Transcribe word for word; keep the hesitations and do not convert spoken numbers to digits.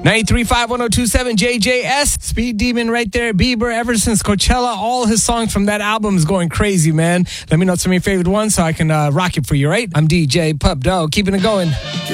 ninety-three point five, one oh two point seven J J S. Speed Demon right there. Bieber, ever since Coachella, all his songs from that album is going crazy, man. Let me know some of your favorite ones so I can uh, rock it for you, right? I'm D J Pup Dog, keeping it going.